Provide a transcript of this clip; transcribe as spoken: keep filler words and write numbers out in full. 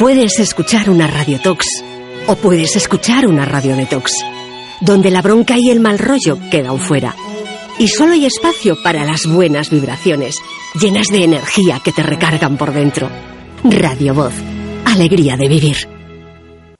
Puedes escuchar una radiotox o puedes escuchar una radio detox, donde la bronca y el mal rollo quedan fuera. Y solo hay espacio para las buenas vibraciones, llenas de energía que te recargan por dentro. Radio Voz, alegría de vivir.